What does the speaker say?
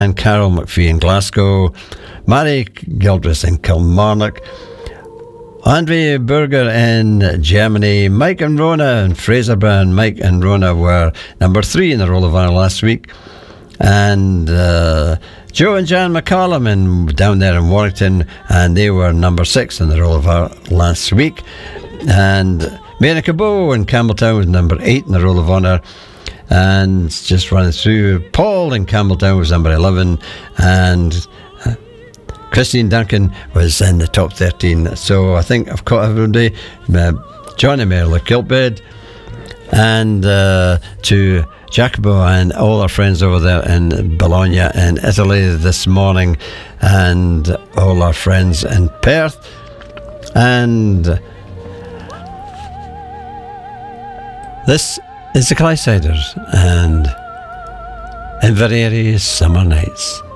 and Carol McPhee in Glasgow, Mary Gildress in Kilmarnock, Andre Berger in Germany, Mike and Rona in Fraserburn. Mike and Rona were number 3 in the Roll of Honour last week. And Joe and Jan McCallum down there in Warrington, and they were number 6 in the Roll of Honour last week. And Mary Cabot in Campbelltown was number 8 in the Roll of Honour. And just running through, Paul in Campbelltown was number 11, and Christine Duncan was in the top 13. So I think I've caught everybody. Johnny Merle, Kilbed, and to Jacopo and all our friends over there in Bologna in Italy this morning, and all our friends in Perth. And this is the Clydesiders and Inverary Summer Nights.